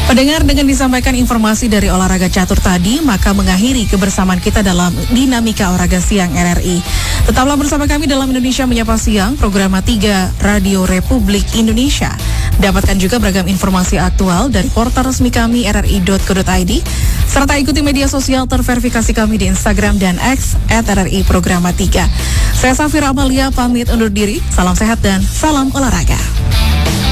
Pendengar, dengan disampaikan informasi dari olahraga catur tadi, maka mengakhiri kebersamaan kita dalam Dinamika Olahraga Siang RRI. Tetaplah bersama kami dalam Indonesia Menyapa Siang, program 3 Radio Republik Indonesia. Dapatkan juga beragam informasi aktual dari portal resmi kami rri.co.id, serta ikuti media sosial terverifikasi kami di Instagram dan X @RRI Programa 3. Saya Safira Amalia pamit undur diri, salam sehat dan salam olahraga.